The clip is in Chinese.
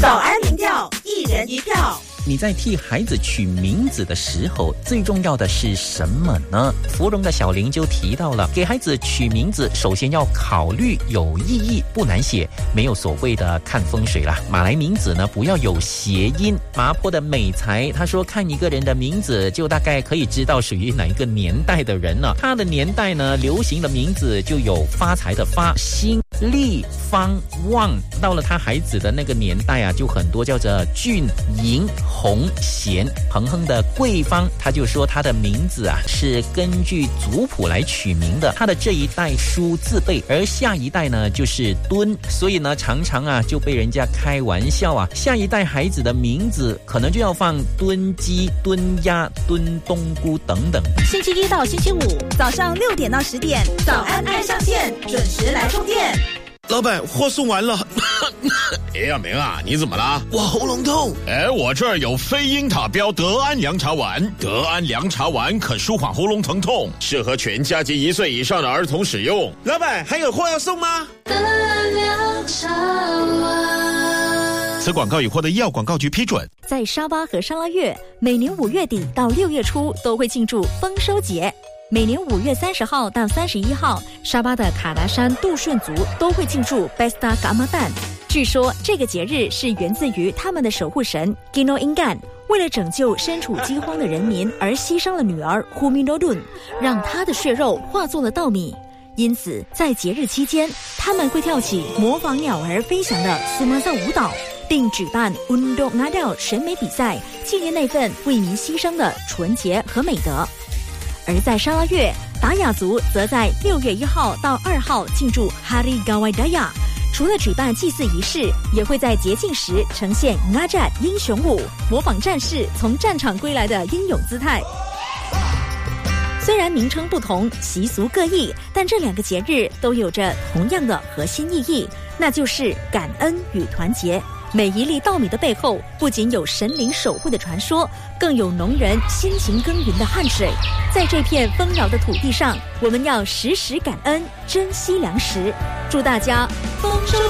早安民调，一人一票。 你在替孩子取名字的时候，最重要的是什么呢？芙蓉的小林就提到了，给孩子取名字，首先要考虑有意义，不难写，没有所谓的看风水啦。马来名字呢，不要有谐音。麻坡的美才他说，看一个人的名字，就大概可以知道属于哪一个年代的人了。他的年代呢，流行的名字就有发财的发、兴、利、方、旺。到了他孩子的那个年代啊，就很多叫做俊、银、洪、贤。恒恒的贵方他就说，他的名字啊是根据族谱来取名的，他的这一代书字辈，而下一代呢就是敦，所以呢常常啊就被人家开玩笑啊，下一代孩子的名字可能就要放敦鸡、敦鸭、敦冬菇等等。 星期一到星期五早上6点到10点，早安爱上线，准时来充电。 老板，货送完了。 哎呀，明啊，你怎么了？ 我喉咙痛。 我这儿有非英塔标德安凉茶丸，德安凉茶丸可舒缓喉咙疼痛，适合全家及1岁以上的儿童使用。 老板，还有货要送吗？ 德安凉茶丸。 此广告已获得医药广告局批准。 在沙巴和沙拉越，每年5月底到6月初都会庆祝丰收节。每年5月30号到31号，沙巴的卡达山杜顺族都会庆祝 Pesta Ramadan。据说这个节日是源自于他们的守护神 Gino Ingan， 为了拯救身处饥荒的人民而牺牲了女儿 Humidodun， 让她的血肉化作了稻米。因此，在节日期间，他们会跳起模仿鸟儿飞翔的苏马萨舞蹈，并举办 Undok Nadal 审美比赛，纪念那份为民牺牲的纯洁和美德。而在沙拉越，达雅族则在6月1号到2号庆祝 Hari Gawai Daya， 除了举办祭祀仪式，也会在节庆时呈现 Ngajat 英雄舞，模仿战士从战场归来的英勇姿态。虽然名称不同，习俗各异，但这2个节日都有着同样的核心意义，那就是感恩与团结。每一粒稻米的背后，不仅有神灵守护的传说，更有农人辛勤耕耘的汗水。在这片丰饶的土地上，我们要时时感恩，珍惜粮食。祝大家丰收